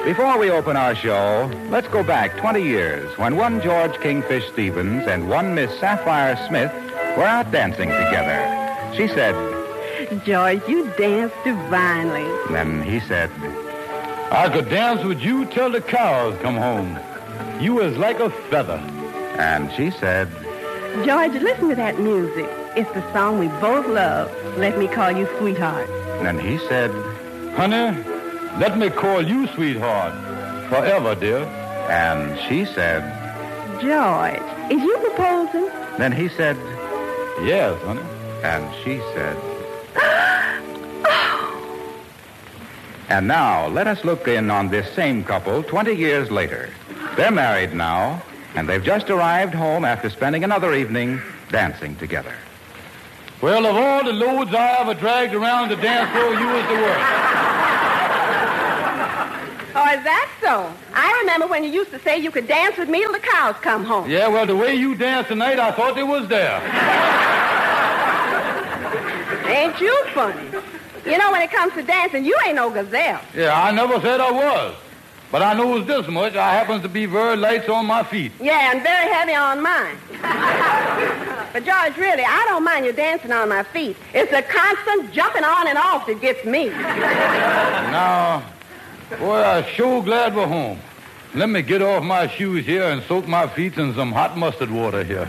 Before we open our show, let's go back 20 years when one George Kingfish Stevens and one Miss Sapphire Smith were out dancing together. She said, George, you dance divinely. Then he said, I could dance with you till the cows come home. You is like a feather. And she said, George, listen to that music. It's the song we both love. Let me call you sweetheart. And he said, Honey, let me call you sweetheart. Forever, dear. And she said, George, is you proposing? Then he said, Yes, honey. And she said, And now, let us look in on this same couple 20 years later. They're married now, and they've just arrived home after spending another evening dancing together. Well, of all the loads I ever dragged around the dance floor, you was the worst. Oh, is that so? I remember when you used to say you could dance with me till the cows come home. Yeah, well, the way you danced tonight, I thought they was there. Ain't you funny? You know, when it comes to dancing, you ain't no gazelle. Yeah, I never said I was. But I knows this much. I happens to be very light on my feet. Yeah, and very heavy on mine. But, George, really, I don't mind you dancing on my feet. It's the constant jumping on and off that gets me. Now, boy, I'm sure glad we're home. Let me get off my shoes here and soak my feet in some hot mustard water here.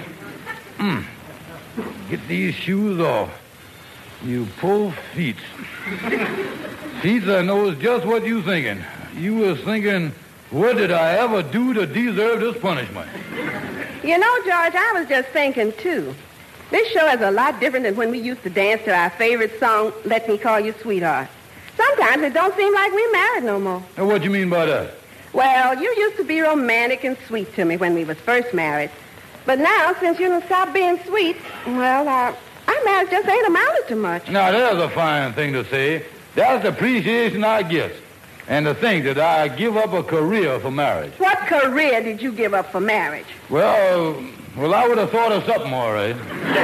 Get these shoes off. You poor feet. Feet, I knows just what you thinking. You was thinking, what did I ever do to deserve this punishment? You know, George, I was just thinking, too. This show is a lot different than when we used to dance to our favorite song, Let Me Call You Sweetheart. Sometimes it don't seem like we're married no more. Now, what do you mean by that? Well, you used to be romantic and sweet to me when we was first married. But now, since you done stopped being sweet, well, our marriage just ain't amounted to much. Now, there's a fine thing to say. That's the appreciation I get. And to think that I give up a career for marriage. What career did you give up for marriage? Well, I would have thought of something, all right.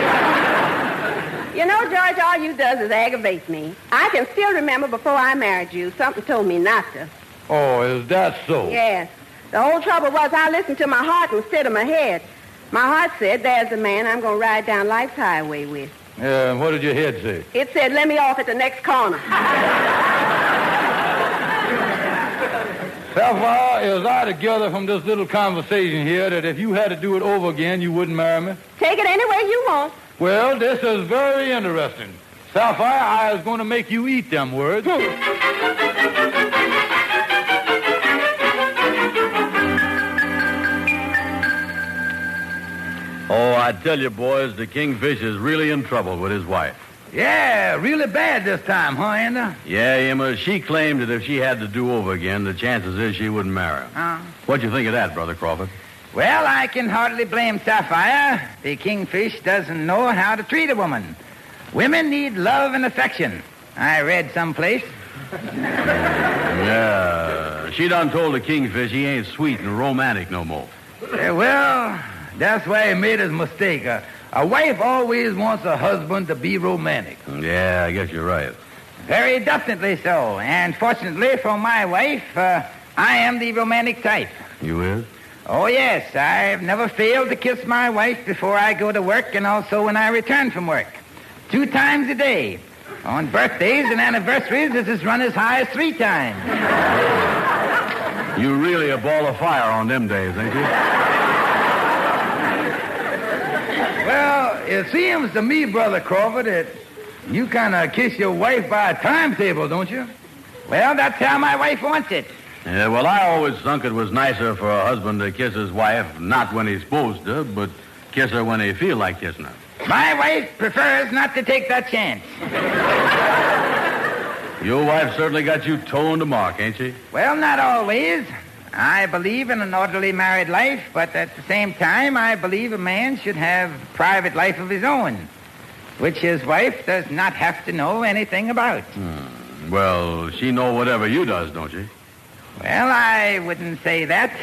You know, George, all you does is aggravate me. I can still remember before I married you, something told me not to. Oh, is that so? Yes. The whole trouble was I listened to my heart instead of my head. My heart said, there's the man I'm going to ride down life's highway with. Yeah, what did your head say? It said, let me off at the next corner. Sapphire, is I together from this little conversation here that if you had to do it over again, you wouldn't marry me? Take it any way you want. Well, this is very interesting. Sapphire, I was going to make you eat them words. Oh, I tell you, boys, the Kingfish is really in trouble with his wife. Yeah, really bad this time, huh, Enda? Yeah, Emma, she claimed that if she had to do over again, the chances is she wouldn't marry him. What'd you think of that, Brother Crawford? Well, I can hardly blame Sapphire. The Kingfish doesn't know how to treat a woman. Women need love and affection. I read someplace. Yeah, she done told the Kingfish he ain't sweet and romantic no more. Well, that's why he made his mistake. A wife always wants a husband to be romantic. Yeah, I guess you're right. Very definitely so. And fortunately for my wife, I am the romantic type. You is? Oh, yes. I've never failed to kiss my wife before I go to work and also when I return from work. 2 times a day. On birthdays and anniversaries, this has run as high as 3 times. You really a ball of fire on them days, ain't you? Well, it seems to me, Brother Crawford, that you kind of kiss your wife by a timetable, don't you? Well, that's how my wife wants it. Yeah, well, I always thunk it was nicer for a husband to kiss his wife not when he's supposed to, but kiss her when he feel like kissing her. My wife prefers not to take that chance. Your wife certainly got you toe to mark, ain't she? Well, not always. I believe in an orderly married life, but at the same time, I believe a man should have a private life of his own, which his wife does not have to know anything about. Well, she know whatever you does, don't she? Well, I wouldn't say that.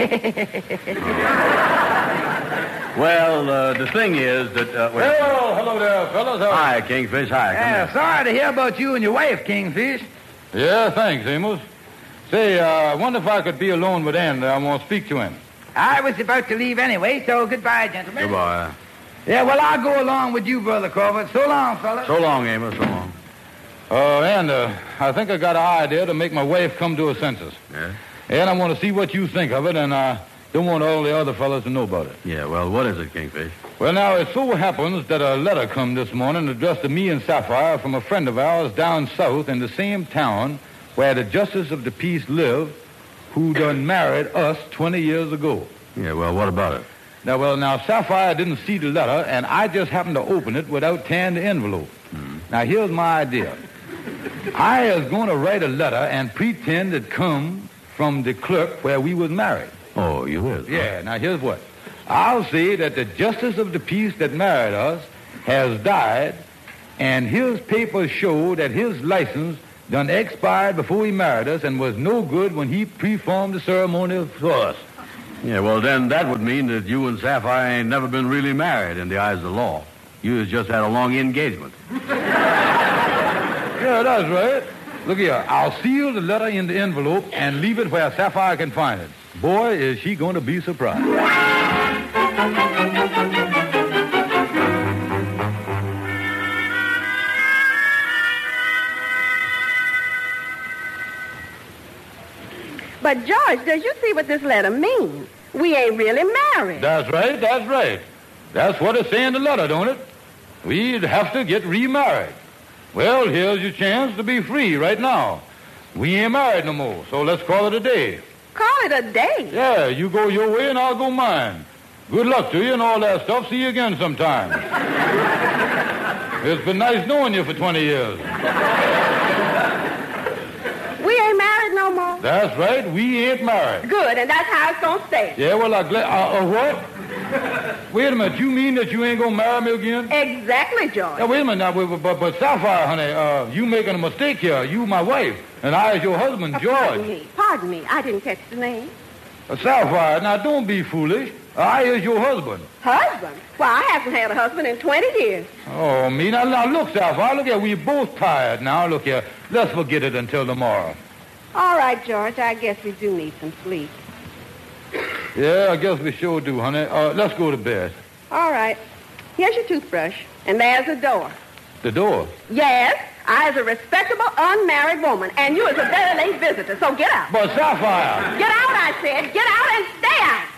Well, the thing is that... Well, hello there, fellas. Hi, Kingfish. Hi, come here. Sorry to hear about you and your wife, Kingfish. Yeah, thanks, Amos. Say, I wonder if I could be alone with Andy. I want to speak to him. I was about to leave anyway, so goodbye, gentlemen. Goodbye. Yeah, well, I'll go along with you, Brother Corbett. So long, fellas. So long, Amos. So long. And I think I got an idea to make my wife come to her senses. Yeah? And I want to see what you think of it, and I don't want all the other fellas to know about it. Yeah, well, what is it, Kingfish? Well, now, it so happens that a letter come this morning addressed to me and Sapphire from a friend of ours down south in the same town where the Justice of the Peace lived, who done married us 20 years ago. Yeah, well, what about it? Now, Sapphire didn't see the letter, and I just happened to open it without tearing the envelope. Now, here's my idea. I was going to write a letter and pretend it come from the clerk where we was married. Oh, you is? Yeah, now here's what. I'll say that the Justice of the Peace that married us has died, and his papers show that his license done expired before he married us and was no good when he performed the ceremony for us. Yeah, well, then that would mean that you and Sapphire ain't never been really married in the eyes of the law. You has just had a long engagement. Yeah, that's right. Look here, I'll seal the letter in the envelope and leave it where Sapphire can find it. Boy, is she going to be surprised. But, George, does you see what this letter means? We ain't really married. That's right, that's right. That's what it's saying in the letter, don't it? We'd have to get remarried. Well, here's your chance to be free right now. We ain't married no more, so let's call it a day. Call it a day? Yeah, you go your way and I'll go mine. Good luck to you and all that stuff. See you again sometime. It's been nice knowing you for 20 years. We ain't married no more? That's right, we ain't married. Good, and that's how it's going to stay. Yeah, well, I'm glad... what? Wait a minute, you mean that you ain't going to marry me again? Exactly, George. Now, wait a minute now, but Sapphire, honey, you making a mistake here. You my wife, and I is your husband, George. Pardon me, I didn't catch the name. Sapphire, now don't be foolish. I is your husband. Husband? Well, I haven't had a husband in 20 years. Oh, me. Now look, Sapphire, look here. We both tired now. Look here. Let's forget it until tomorrow. All right, George, I guess we do need some sleep. Yeah, I guess we sure do, honey. Let's go to bed. All right. Here's your toothbrush, and there's the door. The door? Yes, I is a respectable, unmarried woman, and you is a very late visitor, so get out. But Sapphire! Get out, I said. Get out and stay out.